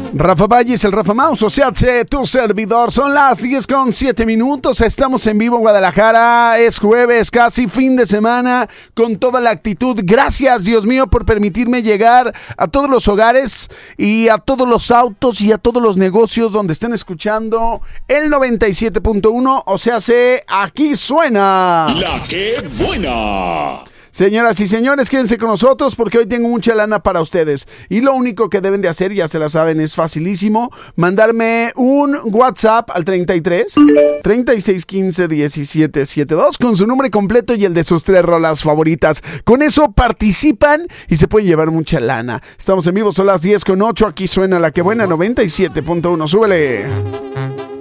Rafa Valles, el Rafa Mouse, o sea, tu servidor. Son las 10:07. Estamos en vivo en Guadalajara. Es jueves, casi fin de semana, con toda la actitud. Gracias, Dios mío, por permitirme llegar a todos los hogares y a todos los autos y a todos los negocios donde estén escuchando el 97.1. O sea, aquí suena La que buena. Señoras y señores, quédense con nosotros porque hoy tengo mucha lana para ustedes. Y lo único que deben de hacer, ya se la saben, es facilísimo. Mandarme un WhatsApp al 33 36 15 17 72 con su nombre completo y el de sus 3 rolas favoritas. Con eso participan y se pueden llevar mucha lana. Estamos en vivo, son las 10:08. Aquí suena La que buena 97.1. Súbele.